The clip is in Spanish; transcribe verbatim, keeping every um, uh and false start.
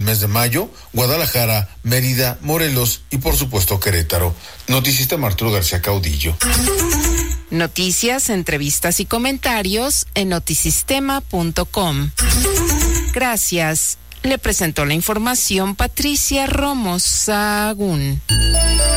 mes de mayo, Guadalajara, Mérida, Morelos y por supuesto Querétaro. Noticista Arturo García Caudillo. Noticias, entrevistas y comentarios en notisistema punto com. Gracias. Le presentó la información Patricia Romo Sahagún.